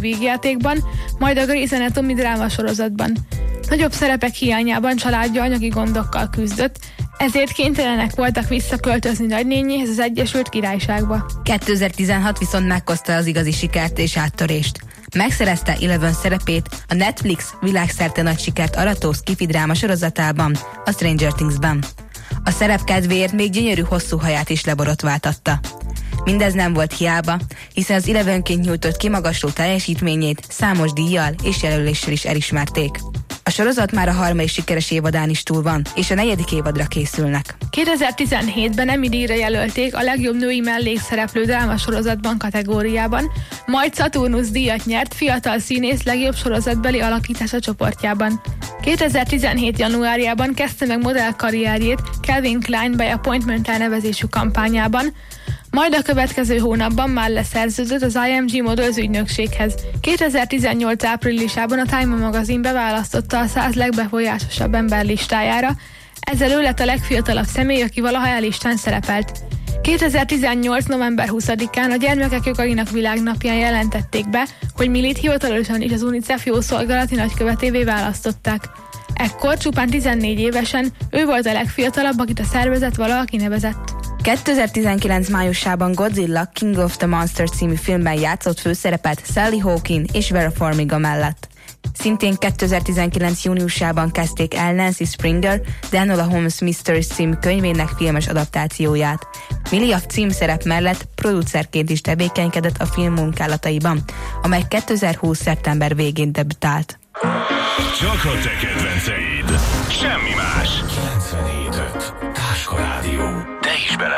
vígjátékban, majd a Grey's Anatomy drámasorozatban. Nagyobb szerepek hiányában családja anyagi gondokkal küzdött, ezért kénytelenek voltak visszaköltözni nagynénjéhez az Egyesült Királyságba. 2016 viszont meghozta az igazi sikert és áttörést. Megszerezte Eleven szerepét a Netflix világszerte nagy sikert arató sci-fi dráma sorozatában, a Stranger Things-ben. A szerep kedvéért még gyönyörű hosszú haját is leborotváltatta. Mindez nem volt hiába, hiszen az Elevenként nyújtott kimagasló teljesítményét számos díjjal és jelöléssel is elismerték. A sorozat már a harmadik sikeres évadán is túl van, és a 4. évadra készülnek. 2017-ben Emmy-díjra jelölték a legjobb női mellékszereplő drámasorozatban kategóriában, majd Saturnus díjat nyert fiatal színész legjobb sorozatbeli alakítása csoportjában. 2017. januárjában kezdte meg modell karrierjét Calvin Klein by Appointment elnevezésű kampányában, majd a következő hónapban már leszerződött az IMG Models ügynökséghez. 2018. áprilisában a Time magazin beválasztotta a 100 legbefolyásosabb ember listájára, ezzel ő lett a legfiatalabb személy, aki valaha a listán szerepelt. 2018. november 20-án a Gyermekek Jogainak Világnapján jelentették be, hogy Millit hivatalosan is az UNICEF jószolgálati nagykövetévé választották. Ekkor csupán 14 évesen ő volt a legfiatalabb, akit a szervezet valaha kinevezett. 2019 májusában Godzilla King of the Monsters című filmben játszott főszerepet Sally Hawkins és Vera Farmiga mellett. Szintén 2019 júniusában kezdték el Nancy Springer The Enola Holmes Mysteries című könyvének filmes adaptációját. Millie a címszerep mellett producerként is tevékenykedett a film munkálataiban, amely 2020. szeptember végén debütált. Csak a te kedvenceid, semmi más. 97.5 Táska Rádió. Te is bele